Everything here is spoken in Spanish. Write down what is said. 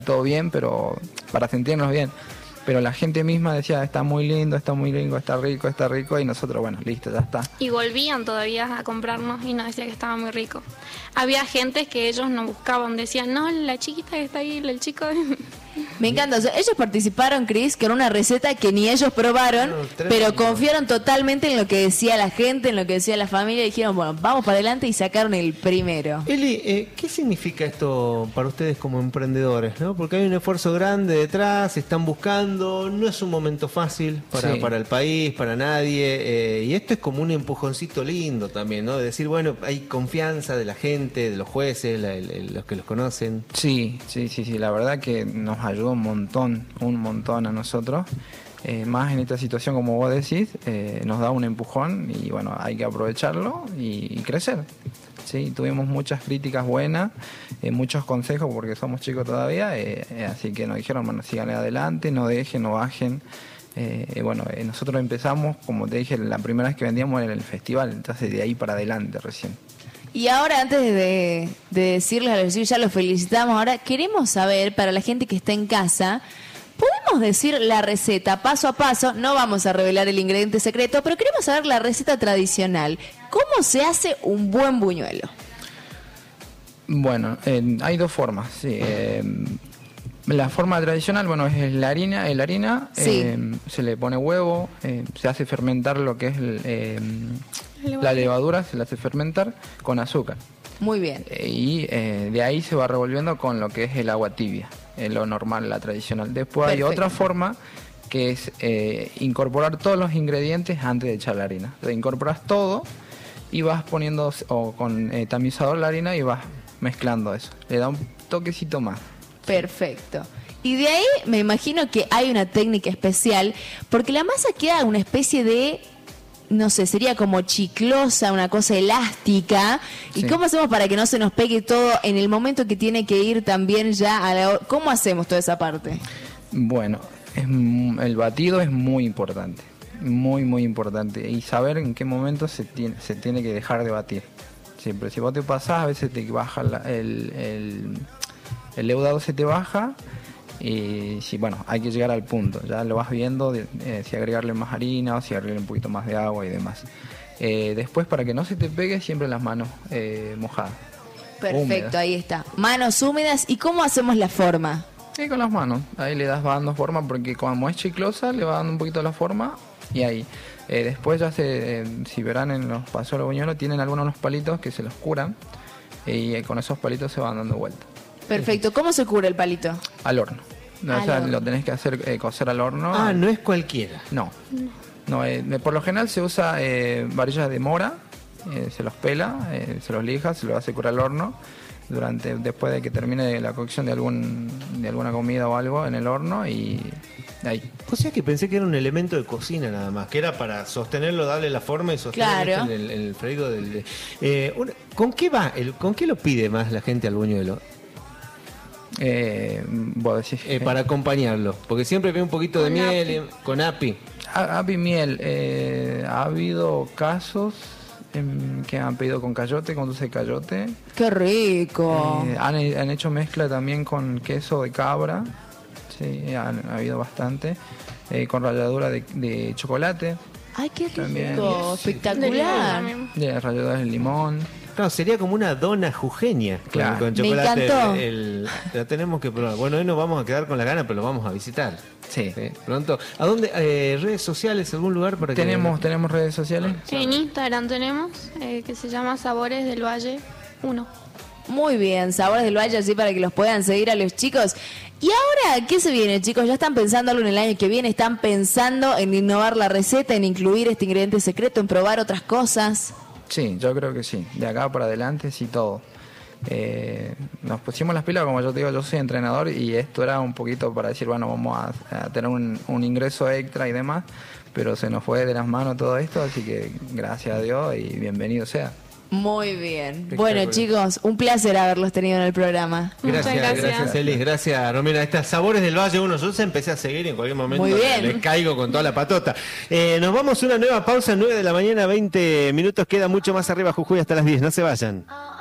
todo bien, pero para sentirnos bien. Pero la gente misma decía, está muy lindo, está rico, y nosotros, bueno, listo, ya está. Y volvían todavía a comprarnos y nos decía que estaba muy rico. Había gente que ellos no buscaban, decían, no, la chiquita que está ahí, el chico... Me encanta, o sea, ellos participaron, Cris, con una receta que ni ellos probaron, pero confiaron totalmente en lo que decía la gente, en lo que decía la familia, y dijeron, bueno, vamos para adelante, y sacaron el primero. Eli, ¿qué significa esto para ustedes como emprendedores, ¿no? Porque hay un esfuerzo grande detrás, están buscando, no es un momento fácil para el país, para nadie, y esto es como un empujoncito lindo también, ¿no? De decir, bueno, hay confianza de la gente, de los jueces, los que los conocen. Sí, la verdad que nos ayudó un montón a nosotros, más en esta situación como vos decís, nos da un empujón y bueno, hay que aprovecharlo y crecer. Sí, tuvimos muchas críticas buenas, muchos consejos porque somos chicos todavía, así que nos dijeron, bueno, sigan adelante, no dejen, no bajen. Nosotros empezamos, como te dije, la primera vez que vendíamos en el festival, entonces de ahí para adelante recién. Y ahora, antes de decirles a los chicos, ya los felicitamos, ahora queremos saber, para la gente que está en casa, ¿podemos decir la receta paso a paso? No vamos a revelar el ingrediente secreto, pero queremos saber la receta tradicional. ¿Cómo se hace un buen buñuelo? Bueno, hay dos formas, sí. La forma tradicional, bueno, es la harina, sí. Se le pone huevo, se hace fermentar lo que es la levadura, se la hace fermentar con azúcar. Muy bien. Y de ahí se va revolviendo con lo que es el agua tibia, lo normal, la tradicional. Después Perfecto. Hay otra forma que es incorporar todos los ingredientes antes de echar la harina. Entonces, incorporas todo y vas poniendo con tamizador la harina y vas mezclando eso. Le da un toquecito más. Perfecto. Y de ahí me imagino que hay una técnica especial, porque la masa queda una especie de, no sé, sería como chiclosa, una cosa elástica. ¿Y cómo hacemos para que no se nos pegue todo en el momento que tiene que ir también ya a la... ¿Cómo hacemos toda esa parte? Bueno, el batido es muy importante, muy importante. Y saber en qué momento se tiene que dejar de batir. Siempre, si vos te pasás, a veces te baja el leudado, se te baja. Y sí, bueno, hay que llegar al punto, ya lo vas viendo, si agregarle más harina o si agregarle un poquito más de agua y demás. Después, para que no se te pegue, siempre las manos mojadas. Perfecto, húmedas. Ahí está. Manos húmedas. ¿Y cómo hacemos la forma? Con las manos, ahí le va dando forma, porque como es chiclosa, le va dando un poquito la forma y ahí. Después ya si verán en los pasos de buñuelos, tienen algunos palitos que se los curan y con esos palitos se van dando vuelta. Perfecto. ¿Cómo se cura el palito? Al horno. Lo tenés que hacer cocer al horno. Ah, no es cualquiera. No, por lo general se usa varillas de mora, se los pela, se los lija, se los hace curar al horno después de que termine la cocción de alguna comida o algo en el horno y ahí. O sea que pensé que era un elemento de cocina nada más, que era para sostenerlo, darle la forma y sostenerlo en el freído ¿con qué va? ¿Con qué lo pide más la gente al buñuelo? Vos decís, para acompañarlo, porque siempre ve un poquito de miel con api. Api, miel. Ha habido casos que han pedido con cayote, con dulce de cayote. ¡Qué rico! Han hecho mezcla también con queso de cabra. Sí, ha habido bastante. Con ralladura de chocolate. ¡Ay, qué rico! También. Espectacular. Ralladuras de limón. Claro, sería como una dona jujeña con chocolate. Me encantó. La tenemos que probar. Bueno, hoy nos vamos a quedar con la gana, pero lo vamos a visitar. Sí. Pronto. ¿A dónde? ¿Redes sociales? ¿Algún lugar para que...? Tenemos redes sociales. En Instagram tenemos, que se llama Sabores del Valle 1. Muy bien, Sabores del Valle, así para que los puedan seguir a los chicos. ¿Y ahora qué se viene, chicos? ¿Ya están pensando algo en el año que viene? ¿Están pensando en innovar la receta, en incluir este ingrediente secreto, en probar otras cosas? Sí, yo creo que sí. De acá para adelante, sí, todo. Nos pusimos las pilas, como yo te digo, yo soy entrenador y esto era un poquito para decir, bueno, vamos a tener un ingreso extra y demás, pero se nos fue de las manos todo esto, así que gracias a Dios y bienvenido sea. Muy bien. Bueno, chicos, un placer haberlos tenido en el programa. Gracias Elis, gracias Romina. Estas Sabores del Valle 1, yo se empecé a seguir y en cualquier momento les caigo con toda la patota. Nos vamos a una nueva pausa, 9 de la mañana, 20 minutos, queda mucho más arriba Jujuy hasta las 10, no se vayan.